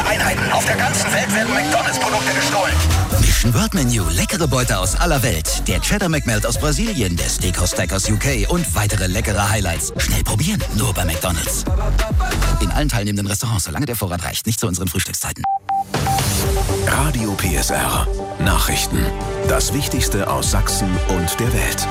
Einheiten. Auf der ganzen Welt werden McDonalds-Produkte gestohlen. Mission World Menu, leckere Beute aus aller Welt. Der Cheddar McMelt aus Brasilien, der Steakhouse Stack aus UK und weitere leckere Highlights. Schnell probieren, nur bei McDonalds. In allen teilnehmenden Restaurants, solange der Vorrat reicht, nicht zu unseren Frühstückszeiten. Radio PSR. Nachrichten. Das Wichtigste aus Sachsen und der Welt.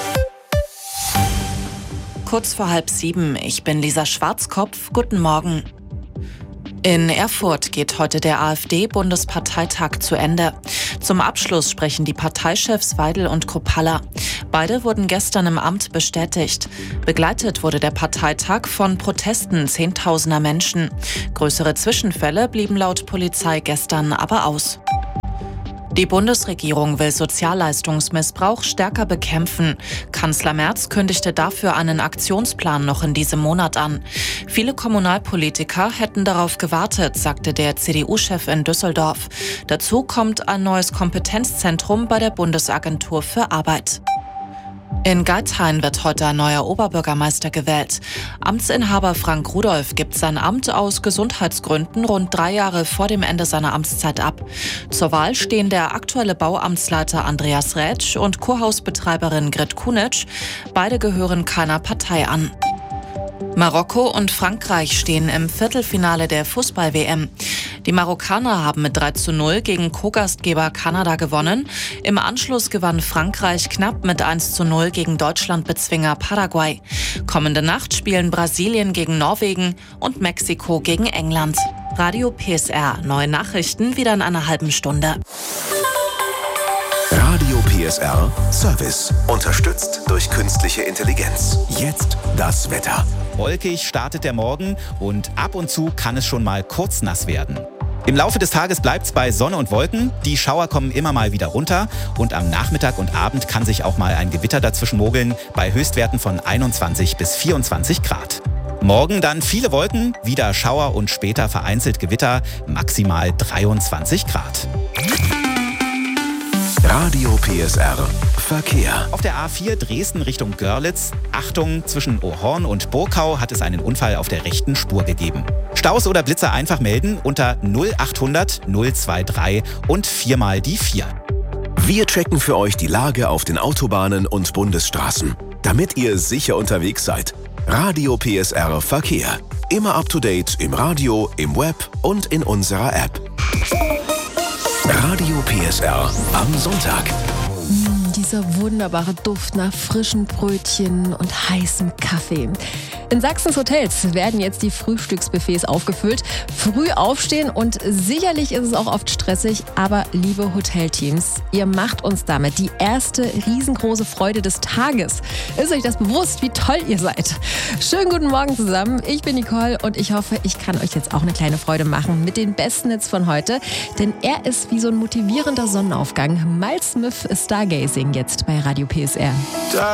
Kurz vor 6:30, ich bin Lisa Schwarzkopf. Guten Morgen. In Erfurt geht heute der AfD-Bundesparteitag zu Ende. Zum Abschluss sprechen die Parteichefs Weidel und Kruppalla. Beide wurden gestern im Amt bestätigt. Begleitet wurde der Parteitag von Protesten Zehntausender Menschen. Größere Zwischenfälle blieben laut Polizei gestern aber aus. Die Bundesregierung will Sozialleistungsmissbrauch stärker bekämpfen. Kanzler Merz kündigte dafür einen Aktionsplan noch in diesem Monat an. Viele Kommunalpolitiker hätten darauf gewartet, sagte der CDU-Chef in Düsseldorf. Dazu kommt ein neues Kompetenzzentrum bei der Bundesagentur für Arbeit. In Geithain wird heute ein neuer Oberbürgermeister gewählt. Amtsinhaber Frank Rudolph gibt sein Amt aus Gesundheitsgründen rund 3 Jahre vor dem Ende seiner Amtszeit ab. Zur Wahl stehen der aktuelle Bauamtsleiter Andreas Rätsch und Kurhausbetreiberin Grit Kunitsch. Beide gehören keiner Partei an. Marokko und Frankreich stehen im Viertelfinale der Fußball-WM. Die Marokkaner haben mit 3:0 gegen Co-Gastgeber Kanada gewonnen. Im Anschluss gewann Frankreich knapp mit 1:0 gegen Deutschlandbezwinger Paraguay. Kommende Nacht spielen Brasilien gegen Norwegen und Mexiko gegen England. Radio PSR, neue Nachrichten wieder in einer halben Stunde. Radio PSR Service. Unterstützt durch künstliche Intelligenz. Jetzt das Wetter. Wolkig startet der Morgen und ab und zu kann es schon mal kurz nass werden. Im Laufe des Tages bleibt es bei Sonne und Wolken. Die Schauer kommen immer mal wieder runter und am Nachmittag und Abend kann sich auch mal ein Gewitter dazwischen mogeln bei Höchstwerten von 21 bis 24 Grad. Morgen dann viele Wolken, wieder Schauer und später vereinzelt Gewitter, maximal 23 Grad. Radio PSR Verkehr. Auf der A4 Dresden Richtung Görlitz. Achtung, zwischen Ohorn und Burkau hat es einen Unfall auf der rechten Spur gegeben. Staus oder Blitzer einfach melden unter 0800 023 und 4 die 4. Wir checken für euch die Lage auf den Autobahnen und Bundesstraßen, damit ihr sicher unterwegs seid. Radio PSR Verkehr. Immer up to date im Radio, im Web und in unserer App. Radio PSR am Sonntag. Dieser wunderbare Duft nach frischen Brötchen und heißem Kaffee. In Sachsens Hotels werden jetzt die Frühstücksbuffets aufgefüllt. Früh aufstehen und sicherlich ist es auch oft stressig, aber liebe Hotelteams, ihr macht uns damit die erste riesengroße Freude des Tages. Ist euch das bewusst, wie toll ihr seid? Schönen guten Morgen zusammen. Ich bin Nicole und ich hoffe, ich kann euch jetzt auch eine kleine Freude machen mit den besten Hits von heute. Denn er ist wie so ein motivierender Sonnenaufgang. Miles Smith Stargazing jetzt bei Radio PSR.